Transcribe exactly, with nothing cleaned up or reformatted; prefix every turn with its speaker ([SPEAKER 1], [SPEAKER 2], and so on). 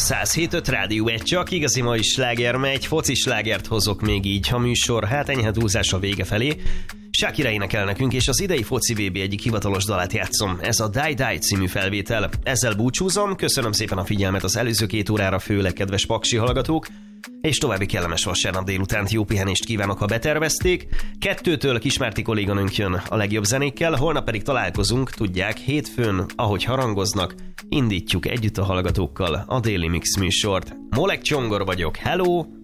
[SPEAKER 1] száz hét öt Rádió egy, csak igazi mai sláger megy, foci slágert hozok még így a műsor, hát enyhe túlzás a vége felé. Shakira énekel nekünk, és az idei foci vé bé egyik hivatalos dalát játszom. Ez a Die Die című felvétel. Ezzel búcsúzom, köszönöm szépen a figyelmet az előző két órára, főleg kedves paksi hallgatók, és további kellemes vasárnap délutánt, jó pihenést kívánok, ha betervezték. Kettőtől Kismárti kolléganőnk jön a legjobb zenékkel, holnap pedig találkozunk, tudják, hétfőn, ahogy harangoznak, indítjuk együtt a hallgatókkal a Daily Mix műsort. Molek Csongor vagyok, hello!